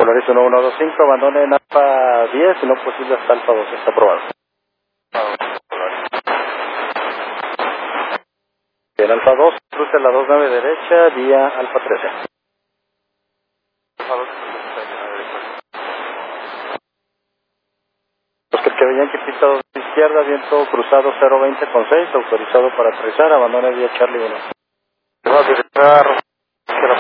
Polaris 1125, abandone en Alfa 10 y no posible hasta Alfa 12, está aprobado. En Alfa 2, cruce la 29 derecha, vía Alfa 13. Alfa 2, cruce la 29 derecha. Oscar que veían que pista 2 izquierda, viento cruzado 020 con 6, autorizado para aterrizar, abandone vía Charlie 1. Va a aterrizar, izquierda